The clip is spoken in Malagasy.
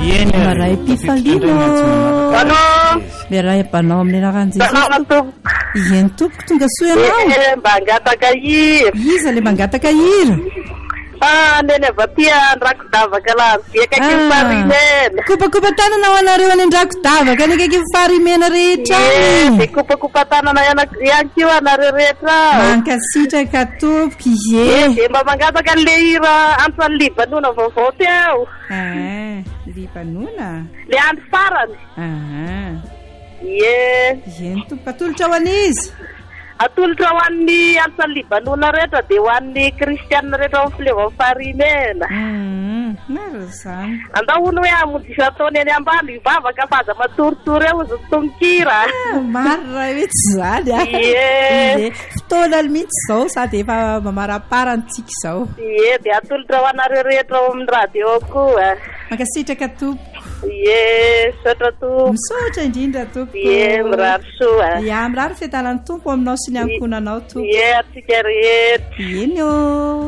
maray pifalino leray abanao amin'ny rakanjeeny tompoko tonga soanao mba angataka hira iza le mangataka hira neny avatia andrakidavaka labiaka kifarimena kopakopa tanana ho anareo any andrakidavaka any akaiky farimena rehetra de kopakopa tanana ihany kio anareo rehetra mankasitraka tompoky ie de mba mangataka an'le hira antoan'ny libanona vaovao teo libanona le andro farany eny tompoka atolotra ho an'izy atolotra ho an'ny antoan'ny libanona rehetra de ho an'ny kristianina rehetra amin'ny fileva farimena maro zany andahono hoe amonjy ataony any ambany ivavaka faza matoritory eo izy tonkira maro raha hoe tsy zany fotoana mihitsy zao sady efa mamaraparantsika zao de atolotra ho anareo rehetra ao amin'ny radio koa mankasitraka tompo sotra tompo misotra indrindra tompo mirary soa mirary fetanany tompo aminao sy ny ankonanao tompo atsika rehetra eny o